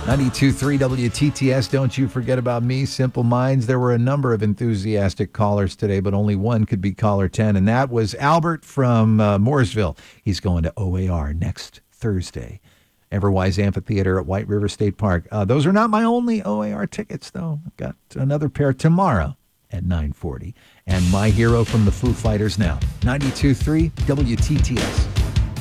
92.3 WTTS, don't you forget about me, Simple Minds. There were a number of enthusiastic callers today, but only one could be caller 10, and that was Albert from Mooresville. He's going to OAR next Thursday. Everwise Amphitheater at White River State Park. Those are not my only OAR tickets, though. I've got another pair tomorrow at 9:40. And My Hero from the Foo Fighters now. 92.3 WTTS.